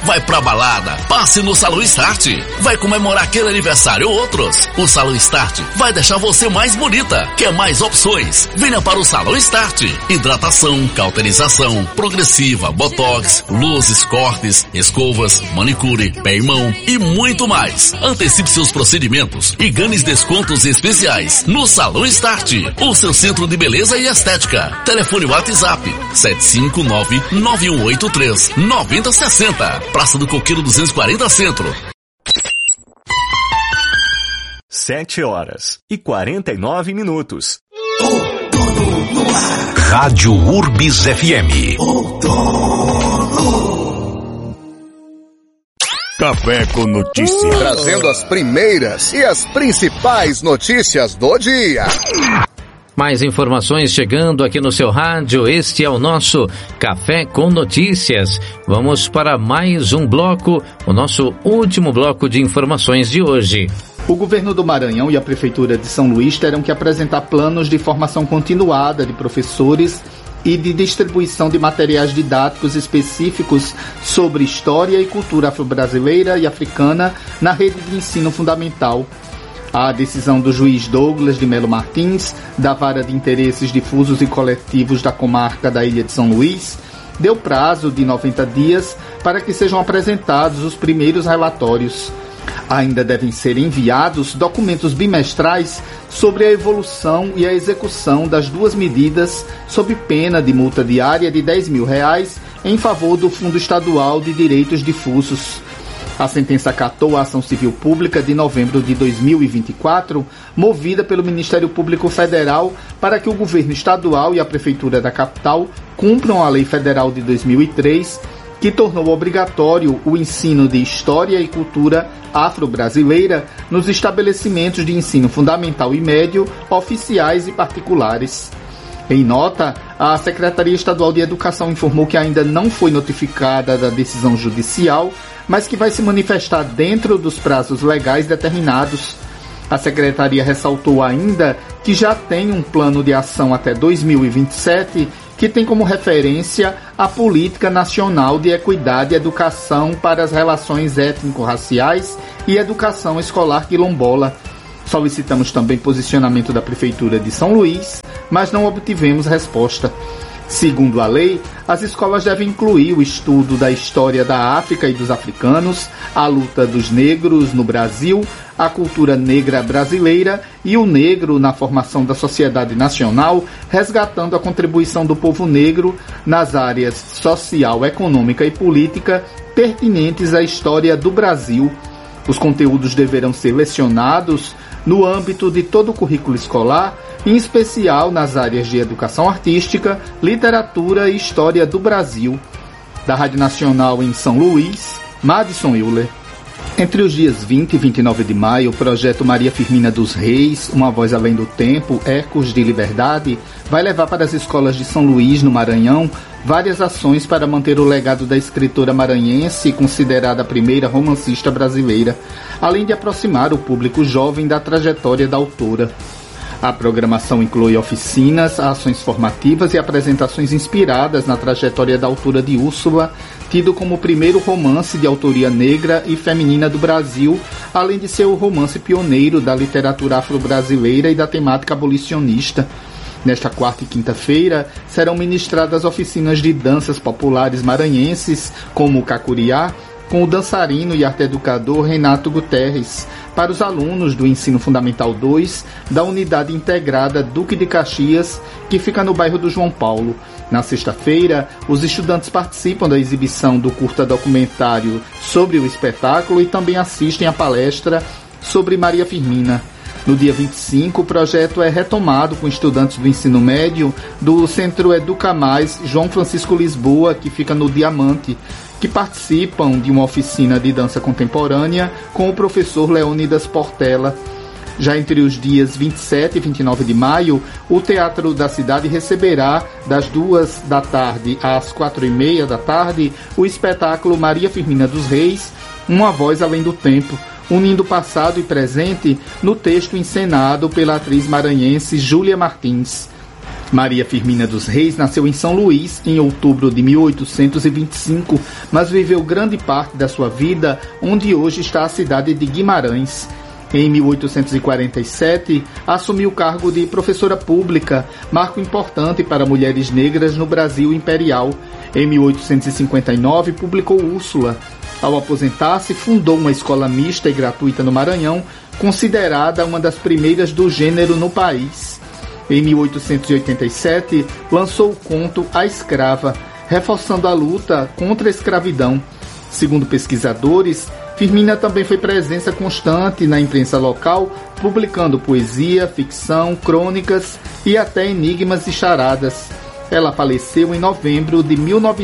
vai pra balada, passe no Salão Start. Vai comemorar aquele aniversário ou outros. O Salão Start vai deixar você mais bonita. Quer mais opções? Venha para o Salão Start. Hidratação, cauterização, progressiva, botox, luzes, cortes, escovas, manicure, pé e mão e muito mais. Antecipe seus procedimentos e ganhe descontos especiais no Salão Start, o seu centro de beleza e estética. Telefone WhatsApp 759-9183-9060. Praça do Coqueiro 240 Centro. 7h49. Rádio Urbis FM. Café com Notícias. Trazendo as primeiras e as principais notícias do dia. Mais informações chegando aqui no seu rádio. Este é o nosso Café com Notícias. Vamos para mais um bloco, o nosso último bloco de informações de hoje. O governo do Maranhão e a Prefeitura de São Luís terão que apresentar planos de formação continuada de professores e de distribuição de materiais didáticos específicos sobre história e cultura afro-brasileira e africana na rede de ensino fundamental. A decisão do juiz Douglas de Melo Martins, da Vara de Interesses Difusos e Coletivos da Comarca da Ilha de São Luís, deu prazo de 90 dias para que sejam apresentados os primeiros relatórios. Ainda devem ser enviados documentos bimestrais sobre a evolução e a execução das duas medidas, sob pena de multa diária de R$10 mil em favor do Fundo Estadual de Direitos Difusos. A sentença acatou a ação civil pública de novembro de 2024, movida pelo Ministério Público Federal para que o governo estadual e a Prefeitura da capital cumpram a Lei Federal de 2003, que tornou obrigatório o ensino de história e cultura afro-brasileira nos estabelecimentos de ensino fundamental e médio, oficiais e particulares. Em nota, a Secretaria Estadual de Educação informou que ainda não foi notificada da decisão judicial, mas que vai se manifestar dentro dos prazos legais determinados. A Secretaria ressaltou ainda que já tem um plano de ação até 2027, que tem como referência a Política Nacional de Equidade e Educação para as Relações Étnico-Raciais e Educação Escolar Quilombola. Solicitamos também posicionamento da Prefeitura de São Luís, mas não obtivemos resposta. Segundo a lei, as escolas devem incluir o estudo da história da África e dos africanos, a luta dos negros no Brasil, a cultura negra brasileira e o negro na formação da sociedade nacional, resgatando a contribuição do povo negro nas áreas social, econômica e política pertinentes à história do Brasil. Os conteúdos deverão ser lecionados no âmbito de todo o currículo escolar, em especial nas áreas de educação artística, literatura e história do Brasil. Da Rádio Nacional em São Luís, Madison Euler. Entre os dias 20 e 29 de maio, o projeto Maria Firmina dos Reis, Uma Voz Além do Tempo, Ecos de Liberdade, vai levar para as escolas de São Luís, no Maranhão, várias ações para manter o legado da escritora maranhense, considerada a primeira romancista brasileira, além de aproximar o público jovem da trajetória da autora. A programação inclui oficinas, ações formativas e apresentações inspiradas na trajetória da autora de Úrsula, tido como o primeiro romance de autoria negra e feminina do Brasil, além de ser o romance pioneiro da literatura afro-brasileira e da temática abolicionista. Nesta quarta e quinta-feira, serão ministradas oficinas de danças populares maranhenses, como o cacuriá, com o dançarino e arte-educador Renato Guterres, para os alunos do Ensino Fundamental 2 da Unidade Integrada Duque de Caxias, que fica no bairro do João Paulo. Na sexta-feira, os estudantes participam da exibição do curta-documentário sobre o espetáculo e também assistem à palestra sobre Maria Firmina. No dia 25, o projeto é retomado com estudantes do ensino médio do Centro Educa Mais João Francisco Lisboa, que fica no Diamante, que participam de uma oficina de dança contemporânea com o professor Leônidas Portela. Já entre os dias 27 e 29 de maio, o Teatro da Cidade receberá, das 2 da tarde às 4h30 da tarde, o espetáculo Maria Firmina dos Reis, Uma Voz Além do Tempo, unindo passado e presente no texto encenado pela atriz maranhense Júlia Martins. Maria Firmina dos Reis nasceu em São Luís em outubro de 1825, mas viveu grande parte da sua vida onde hoje está a cidade de Guimarães. Em 1847, assumiu o cargo de professora pública, marco importante para mulheres negras no Brasil imperial. Em 1859, publicou Úrsula. Ao aposentar-se, fundou uma escola mista e gratuita no Maranhão, considerada uma das primeiras do gênero no país. Em 1887, lançou o conto A Escrava, reforçando a luta contra a escravidão. Segundo pesquisadores, Firmina também foi presença constante na imprensa local, publicando poesia, ficção, crônicas e até enigmas e charadas. Ela faleceu em novembro de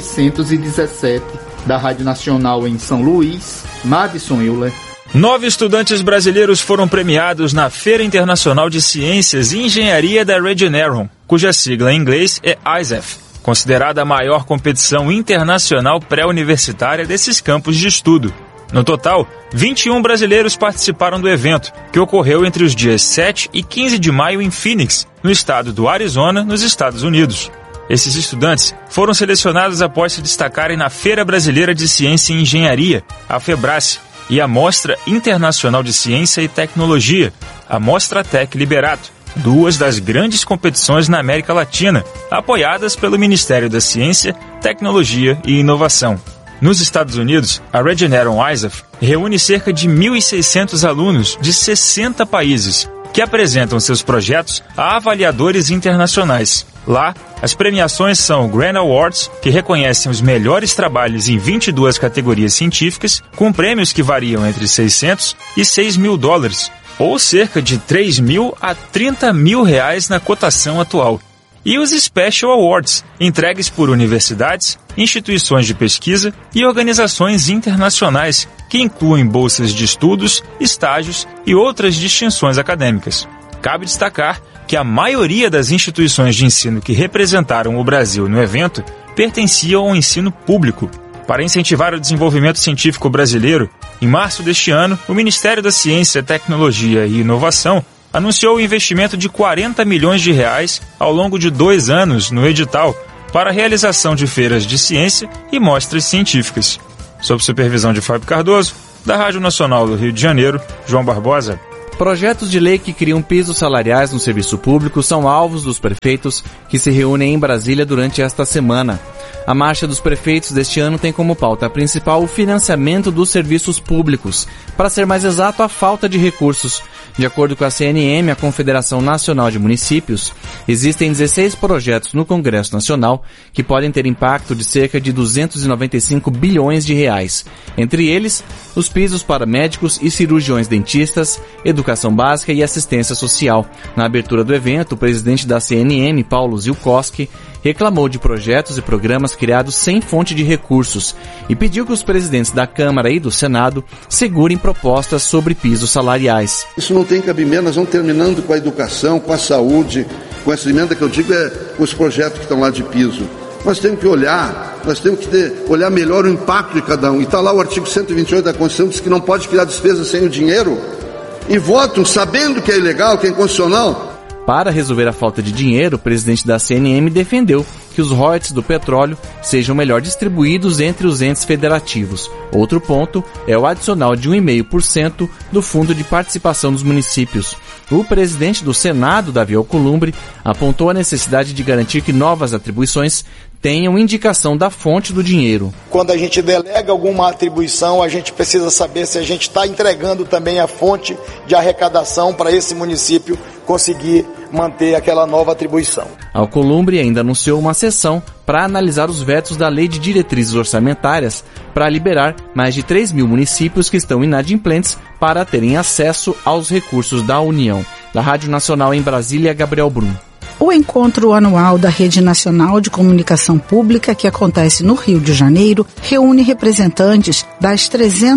1917. Da Rádio Nacional em São Luís, Madison Euler. 9 estudantes brasileiros foram premiados na Feira Internacional de Ciências e Engenharia da Regeneron, cuja sigla em inglês é ISEF, considerada a maior competição internacional pré-universitária desses campos de estudo. No total, 21 brasileiros participaram do evento, que ocorreu entre os dias 7 e 15 de maio em Phoenix, no estado do Arizona, nos Estados Unidos. Esses estudantes foram selecionados após se destacarem na Feira Brasileira de Ciência e Engenharia, a FEBRACE, e a Mostra Internacional de Ciência e Tecnologia, a Mostratec Liberato, duas das grandes competições na América Latina, apoiadas pelo Ministério da Ciência, Tecnologia e Inovação. Nos Estados Unidos, a Regeneron ISEF reúne cerca de 1.600 alunos de 60 países, que apresentam seus projetos a avaliadores internacionais. Lá, as premiações são o Grand Awards, que reconhecem os melhores trabalhos em 22 categorias científicas, com prêmios que variam entre $600 e $6.000, ou cerca de R$3.000 a R$30.000 na cotação atual. E os Special Awards, entregues por universidades, instituições de pesquisa e organizações internacionais, que incluem bolsas de estudos, estágios e outras distinções acadêmicas. Cabe destacar que a maioria das instituições de ensino que representaram o Brasil no evento pertenciam ao ensino público. Para incentivar o desenvolvimento científico brasileiro, em março deste ano, o Ministério da Ciência, Tecnologia e Inovação anunciou o investimento de R$40 milhões ao longo de 2 anos no edital para a realização de feiras de ciência e mostras científicas. Sob supervisão de Fábio Cardoso, da Rádio Nacional do Rio de Janeiro, João Barbosa. Projetos de lei que criam pisos salariais no serviço público são alvos dos prefeitos que se reúnem em Brasília durante esta semana. A Marcha dos Prefeitos deste ano tem como pauta principal o financiamento dos serviços públicos, para ser mais exato, a falta de recursos. De acordo com a CNM, a Confederação Nacional de Municípios, existem 16 projetos no Congresso Nacional que podem ter impacto de cerca de R$295 bilhões. Entre eles, os pisos para médicos e cirurgiões dentistas, educação básica e assistência social. Na abertura do evento, o presidente da CNM, Paulo Zilkowski, reclamou de projetos e programas criados sem fonte de recursos e pediu que os presidentes da Câmara e do Senado segurem propostas sobre pisos salariais. Isso não tem cabimento, nós vamos terminando com a educação, com a saúde, com essa emenda que eu digo os projetos que estão lá de piso. Nós temos que olhar, olhar melhor o impacto de cada um. E está lá o artigo 128 da Constituição, diz que não pode criar despesa sem o dinheiro. E votam sabendo que é ilegal, que é inconstitucional. Para resolver a falta de dinheiro, o presidente da CNM defendeu que os royalties do petróleo sejam melhor distribuídos entre os entes federativos. Outro ponto é o adicional de 1,5% do Fundo de Participação dos Municípios. O presidente do Senado, Davi Alcolumbre, apontou a necessidade de garantir que novas atribuições tenham indicação da fonte do dinheiro. Quando a gente delega alguma atribuição, a gente precisa saber se a gente está entregando também a fonte de arrecadação para esse município conseguir manter aquela nova atribuição. Alcolumbre ainda anunciou uma sessão para analisar os vetos da Lei de Diretrizes Orçamentárias para liberar mais de 3.000 municípios que estão inadimplentes para terem acesso aos recursos da União. Da Rádio Nacional em Brasília, Gabriel Brum. O encontro anual da Rede Nacional de Comunicação Pública, que acontece no Rio de Janeiro, reúne representantes das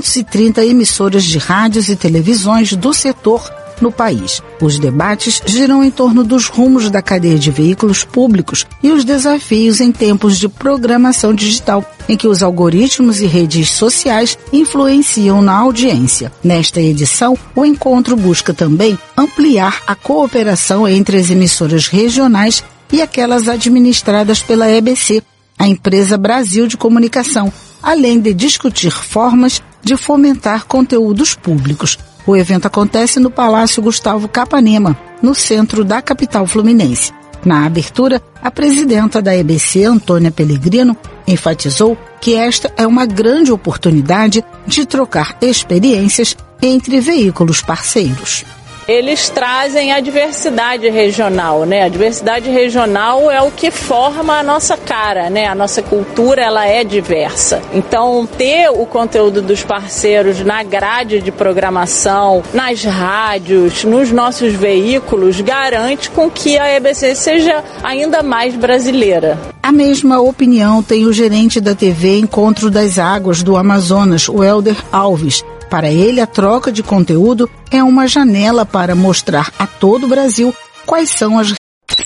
330 emissoras de rádios e televisões do setor no país. Os debates giram em torno dos rumos da cadeia de veículos públicos e os desafios em tempos de programação digital, em que os algoritmos e redes sociais influenciam na audiência. Nesta edição, o encontro busca também ampliar a cooperação entre as emissoras regionais e aquelas administradas pela EBC, a Empresa Brasil de Comunicação, além de discutir formas de fomentar conteúdos públicos. O evento acontece no Palácio Gustavo Capanema, no centro da capital fluminense. Na abertura, a presidenta da EBC, Antônia Pellegrino, enfatizou que esta é uma grande oportunidade de trocar experiências entre veículos parceiros. Eles trazem a diversidade regional, né? A diversidade regional é o que forma a nossa cara, né? A nossa cultura, ela é diversa. Então, ter o conteúdo dos parceiros na grade de programação, nas rádios, nos nossos veículos, garante com que a EBC seja ainda mais brasileira. A mesma opinião tem o gerente da TV Encontro das Águas do Amazonas, o Helder Alves. Para ele, a troca de conteúdo é uma janela para mostrar a todo o Brasil quais são as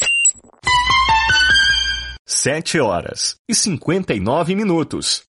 7h59.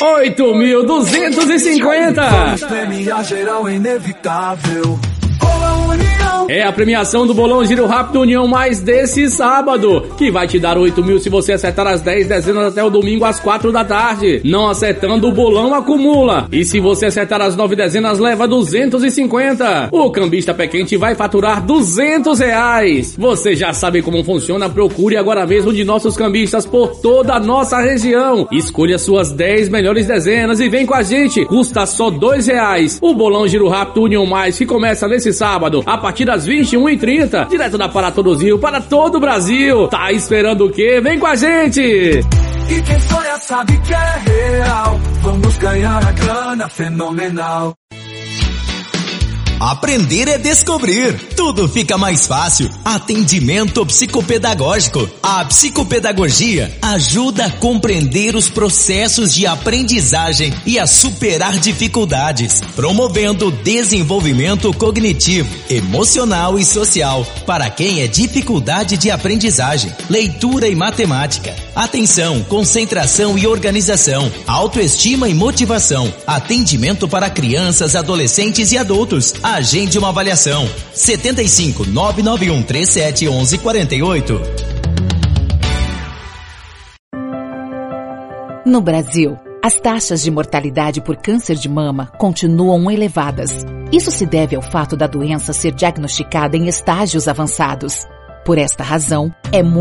8.250. É a premiação do Bolão Giro Rápido União Mais desse sábado, que vai te dar 8 mil se você acertar as 10 dezenas até o domingo às 4 da tarde. Não acertando, o bolão acumula. E se você acertar as 9 dezenas, leva 250. O cambista pé quente vai faturar R$200. Você já sabe como funciona? Procure agora mesmo de nossos cambistas por toda a nossa região. Escolha suas 10 melhores dezenas e vem com a gente. Custa só R$2. O Bolão Giro Rápido União Mais, que começa nesse sábado, a partir das 21h30, direto da Paratodozil para todo o Brasil. Tá esperando o quê? Vem com a gente! E quem sonha sabe que é real. Vamos ganhar a grana fenomenal. Aprender é descobrir. Tudo fica mais fácil. Atendimento psicopedagógico. A psicopedagogia ajuda a compreender os processos de aprendizagem e a superar dificuldades, promovendo o desenvolvimento cognitivo, emocional e social para quem é dificuldade de aprendizagem, leitura e matemática. Atenção, concentração e organização, autoestima e motivação. Atendimento para crianças, adolescentes e adultos. Agende uma avaliação. 75 991 37 11 48. No Brasil, as taxas de mortalidade por câncer de mama continuam elevadas. Isso se deve ao fato da doença ser diagnosticada em estágios avançados. Por esta razão, é muito